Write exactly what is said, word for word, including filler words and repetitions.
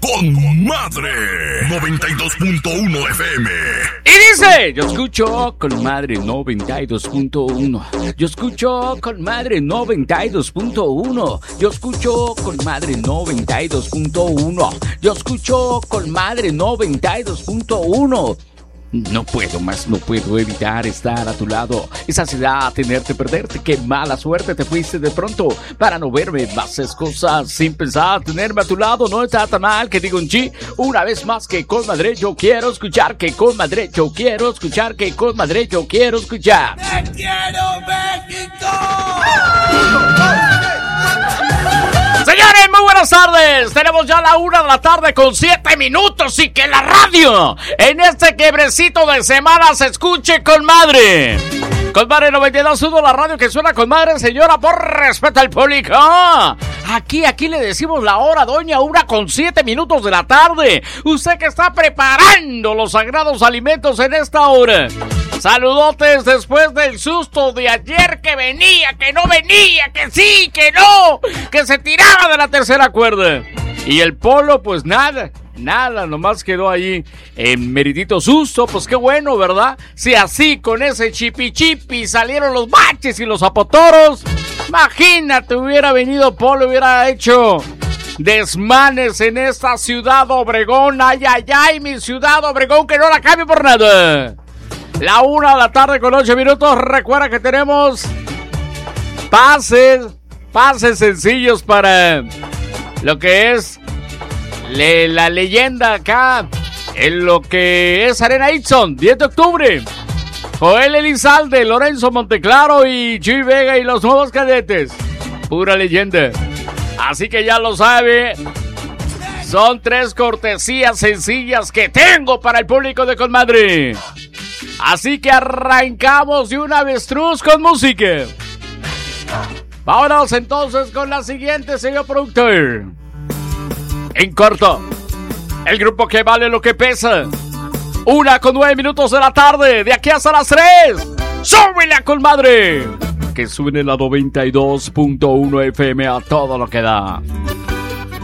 con madre noventa y dos punto uno F M. Y dice, yo escucho con madre noventa y dos punto uno. Yo escucho con madre noventa y dos punto uno. Yo escucho con madre noventa y dos punto uno. Yo escucho con madre noventa y dos punto uno. No puedo más, no puedo evitar estar a tu lado. Esa ansiedad, tenerte, perderte. Qué mala suerte te fuiste de pronto para no verme. Haces cosas sin pensar. Tenerme a tu lado no está tan mal. Que digo un chi. Una vez más que con madre yo quiero escuchar. Que con madre yo quiero escuchar. Que con madre yo quiero escuchar. ¡Te quiero, México! Señores, muy buenas tardes. Tenemos ya la una de la tarde con siete minutos y que la radio en este quebrecito de semana se escuche con madre. Con madre noventa y dos punto uno, la radio que suena con madre, señora, por respeto al público. Aquí, aquí le decimos la hora, doña, una con siete minutos de la tarde. Usted que está preparando los sagrados alimentos en esta hora. Saludotes después del susto de ayer que venía, que no venía, que sí, que no, que se tiraba de la tercera cuerda. Y el Polo, pues nada, nada, nomás quedó ahí en meridito susto. Pues qué bueno, ¿verdad? Si así con ese chipi chipi salieron los baches y los apotoros, imagínate, hubiera venido Polo, hubiera hecho desmanes en esta ciudad Obregón. Ay, ay, ay, mi ciudad Obregón, que no la cambie por nada. La una de la tarde con ocho minutos. Recuerda que tenemos pases, pases sencillos para lo que es le, la leyenda acá en lo que es Arena Itzon, diez de octubre. Joel Elizalde, Lorenzo Monteclaro y Chuy Vega y los nuevos cadetes. Pura leyenda. Así que ya lo sabe. Son tres cortesías sencillas que tengo para el público de Conmadre. Así que arrancamos de una avestruz con música. Vámonos entonces con la siguiente, señor productor. En corto, el grupo que vale lo que pesa. Una con nueve minutos de la tarde, de aquí hasta las tres. ¡Súbela con madre! Que suene la noventa y dos punto uno F M a todo lo que da.